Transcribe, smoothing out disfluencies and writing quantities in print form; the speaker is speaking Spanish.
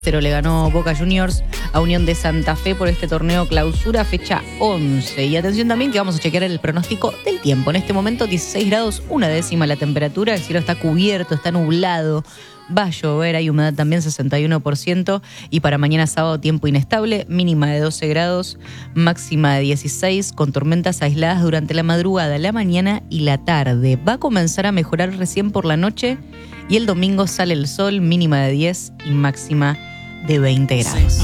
Le ganó Boca Juniors a Unión de Santa Fe por este torneo clausura, fecha 11. Y atención también que vamos a chequear el pronóstico del tiempo. En este momento 16 grados, 1/10 la temperatura, el cielo está cubierto, está nublado, va a llover, hay humedad también 61%. Y para mañana sábado tiempo inestable, mínima de 12 grados, máxima de 16, con tormentas aisladas durante la madrugada, la mañana y la tarde. Va a comenzar a mejorar recién por la noche y el domingo sale el sol, mínima de 10 y máxima de 20 grados.